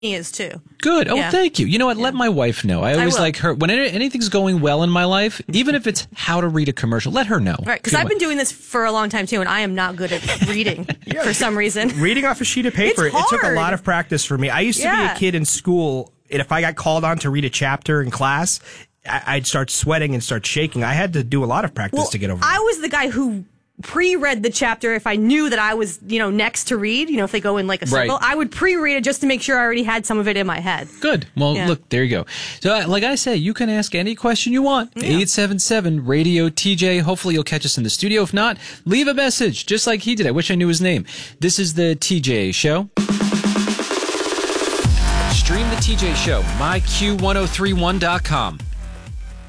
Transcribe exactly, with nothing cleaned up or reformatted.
He is too. Good. Oh, yeah. thank you. You know what? Yeah. Let my wife know. I always I like her. When anything's going well in my life, even if it's how to read a commercial, let her know. Right, because I've been doing this for a long time too, and I am not good at reading yeah. for some reason. Reading off a sheet of paper, it took a lot of practice for me. I used to yeah. be a kid in school, and if I got called on to read a chapter in class, I'd start sweating and start shaking. I had to do a lot of practice well, to get over I that. was the guy who pre-read the chapter if I knew that I was, you know, next to read. You know, if they go in like a circle, right. I would pre-read it just to make sure I already had some of it in my head. Good. Well, yeah. look, there you go. So, uh, like I say, you can ask any question you want. Yeah. eight seven seven radio T J. Hopefully you'll catch us in the studio. If not, leave a message, just like he did. I wish I knew his name. This is the T J Show. Stream the T J Show, my Q ten thirty-one dot com.